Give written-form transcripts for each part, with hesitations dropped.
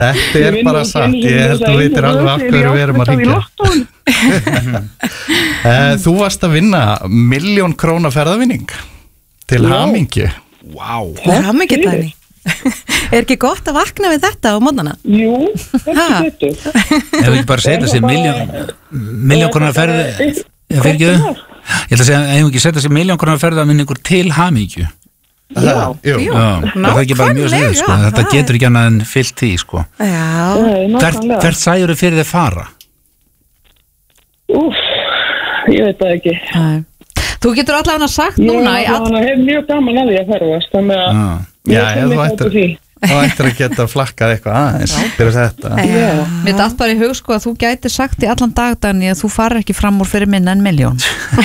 Þetta bara satt, ég held að þú veitir alveg af hverju við erum að hringja. Þú varst að vinna 1.000.000 króna ferðavinning til hamingju. Vá. Hamingju Dagný. Ekki gott að vakna við þetta á morgnana? Jú, þetta getur. Ef við ekki bara setja sér 1.000.000 króna ferð, ég ætla að segja, ef við ekki setja sér 1.000.000 króna ferðavinningur til hamingju. Já, það er ekki bara mjög sniðugt, sko. Þetta getur ekki annað en fyllt því, sko. Hvert sæjur fyrir þið fara? Ég veit það ekki. Þú getur allavega sagt núna Ég hef mjög gaman að því að ferðast, þannig að þú ættir að geta flakkað eitthvað aðeins fyrir þetta. Mér datt bara í hug sko að þú gæti sagt í allan dag Dagný að þú farir ekki fram úr fyrir minna en 1.000.000.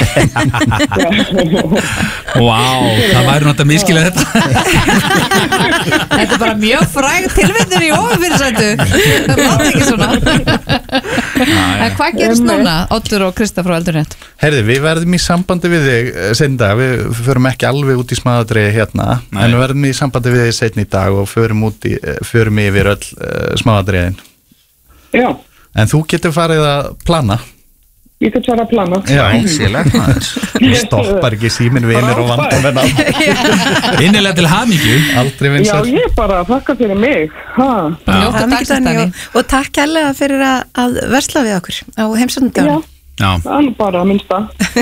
Vá, það væri náttúrulega miskilað þetta. Þetta er bara mjög fræg tilvitnir í ofurfyrirsættu. Það mátt ekki svona. En hvað gerist núna, Oddur og Krista frá Eldurrétt? Heyrðu, við verðum í sambandi við þig seinna dag, við förum ekki alveg út í smáatriði hérna, en við verðum í sambandi við þig seinna í dag og förum yfir öll smáatriðin. Já. En þú getur farið að plana. Ég get farið að plana. Já, sérlega maður. Stoppar ekki síminn vinir og vandamenn á. Innilega til hamingju. Aldrei vinsæll. Já, ég bara þakka fyrir mig. Njóttu dagsins Dagný. Og takk kærlega fyrir að versla við okkur á heimsóknardagunum. Já. Það er bara að minnsta.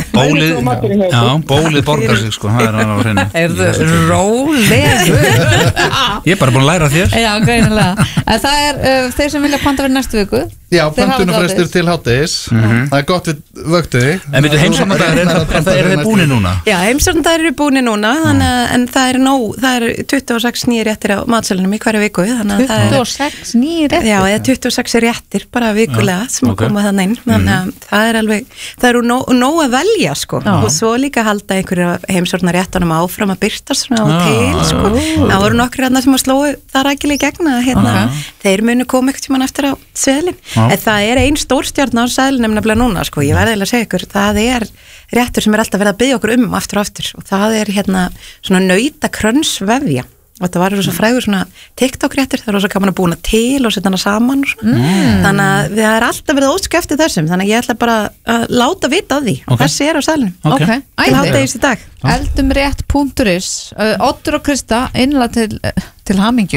Bólið borgar sig, sko. Það er á hreinu. Erðu rólegur? Ég er bara búin að læra þér. Já, greinilega. En það er þeir sem vilja panta fyrir næstu viku. Já, pöntunarfrestur til hádegis. Það er gott við vöktu þig. En veitu, heimsóknardagar, eru þeir búnir núna? Já, heimsóknardagar eru búnir núna, en það er nóg, það er 26 nýjir réttir á matsalunum í hverju viku. 26 nýjir réttir? Já, eða 26 réttir, bara vikulega sem að koma þannig inn. Þannig að það er alveg, það eru nóg að velja, sko. Og svo líka halda einhverja heimsóknarréttunum áfram að byrtast svona á til, sko. Það voru nokkrir þarna sem að slóu það rækilega í gegna, hérna, þeir munu koma einhvern tímann eftir á seðlinn. En það er ein stórstjórn á seðlinum nefnilega núna, sko, ég verði eiginlega að segja ykkur, það er réttur sem er alltaf verið að biðja okkur aftur og aftur og það er hérna svona nautakrönsvefja og þetta var svo frægur svona TikTok-réttur, það er rosa gaman að búna til og setja hana saman og svona. Þannig að það er alltaf verið ósku eftir þessum, þannig að ég ætla bara að láta vita af því þessi er á seðlinum til hádegis í dag. Eldumrétt.is Oddur og Krista innlega til hamingju.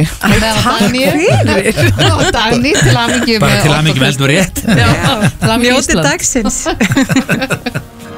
Dagný til hamingju bara til hamingju með Eldumrétt. Mjóti dagsins.